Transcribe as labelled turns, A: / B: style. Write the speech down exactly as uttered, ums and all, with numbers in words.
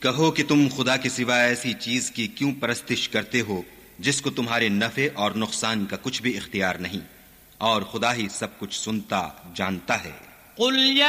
A: कहो कि तुम खुदा के सिवा ऐसी चीज की क्यों परस्तिश करते हो जिसको तुम्हारे नफे और नुकसान का कुछ भी इख्तियार नहीं, और खुदा ही सब कुछ सुनता जानता है।